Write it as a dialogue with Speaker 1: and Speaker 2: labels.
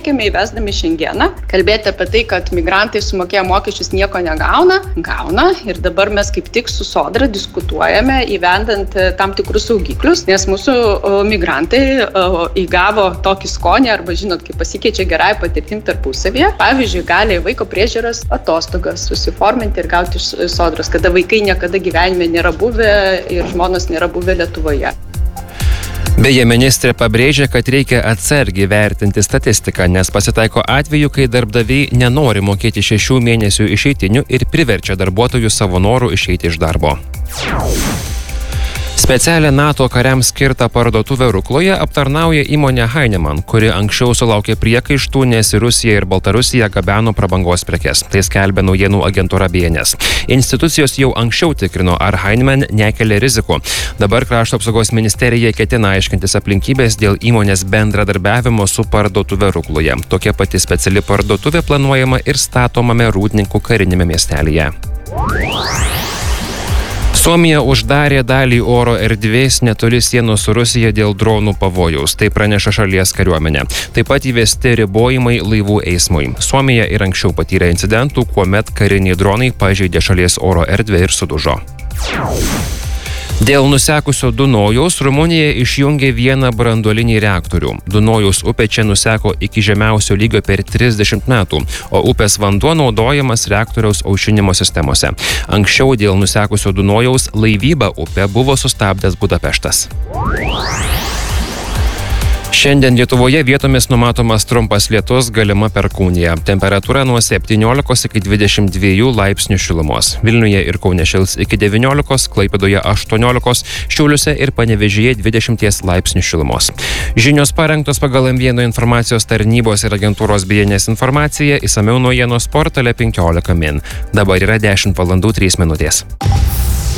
Speaker 1: siekėme įvesdami Šengeną, kalbėti apie tai, kad migrantai sumokėję mokesčius nieko gauna ir dabar mes kaip tik su Sodra diskutuojame įvendant tam tikrus saugiklius, nes mūsų migrantai įgavo tokį skonį arba, žinot, kaip pasikeičia gerai patirtim tarpusavyje. Pavyzdžiui, gali vaiko priežiūros atostogas susiforminti ir gauti iš Sodros, kada vaikai niekada gyvenime nėra buvę ir žmonos nėra buvę Lietuvoje.
Speaker 2: Beje, ministrė pabrėžė, kad reikia atsargiai vertinti statistiką, nes pasitaiko atveju, kai darbdaviai nenori mokėti 6 mėnesių išeitinių ir priverčia darbuotojus savo norų išeiti iš darbo. Specialią NATO kariams skirtą parduotuvę Rukloje aptarnauja įmonė Heinemann, kuri anksčiau sulaukė priekaištų, nes į Rusiją ir Baltarusiją gabeno prabangos prekes. Tai skelbia naujienų agentūra BNS. Institucijos jau anksčiau tikrino, ar Heinemann nekelia rizikų. Dabar Krašto apsaugos ministerija ketina aiškintis aplinkybės dėl įmonės bendradarbiavimo su parduotuve Rukloje. Tokia pati speciali parduotuvė planuojama ir statomame Rūdninkų karinėme miestelyje. Suomija uždarė dalį oro erdvės netoli sienos su Rusija dėl dronų pavojaus, tai praneša šalies kariuomenė. Taip pat įvesti ribojimai laivų eismui. Suomija ir anksčiau patyrė incidentų, kuomet kariniai dronai pažeidė šalies oro erdvę ir sudužo. Dėl nusekusio Dunojaus Rumunija išjungė vieną branduolinį reaktorių. Dunojaus upė čia nuseko iki žemiausio lygio per 30 metų, o upės vanduo naudojamas reaktoriaus aušinimo sistemose. Anksčiau dėl nusekusio Dunojaus laivybą upę buvo sustabdęs Budapeštas. Šiandien Lietuvoje vietomis numatomas trumpas lietus, galima perkūnija. Temperatūra nuo 17 iki 22 laipsnių šilumos. Vilniuje ir Kaune šils iki 19, Klaipėdoje 18, Šiauliuose ir Panevėžyje 20 laipsnių šilumos. Žinios parengtos pagal M1 informacijos tarnybos ir agentūros BNS informaciją, išsamiau naujienos portale 15 min. Dabar yra 10 valandų 3 minutės.